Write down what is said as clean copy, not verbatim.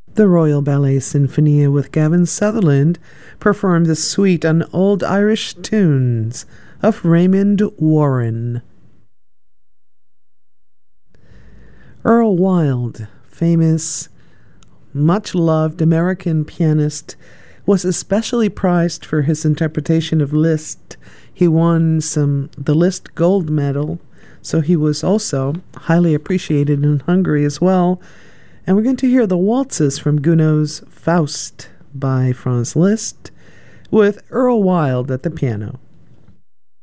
The Royal Ballet Sinfonia with Gavin Sutherland performed the suite on old Irish tunes of Raymond Warren. Earl Wild, famous, much-loved American pianist, was especially prized for his interpretation of Liszt. He won the Liszt Gold Medal, so he was also highly appreciated in Hungary as well. And we're going to hear the waltzes from Gounod's Faust by Franz Liszt with Earl Wild at the piano.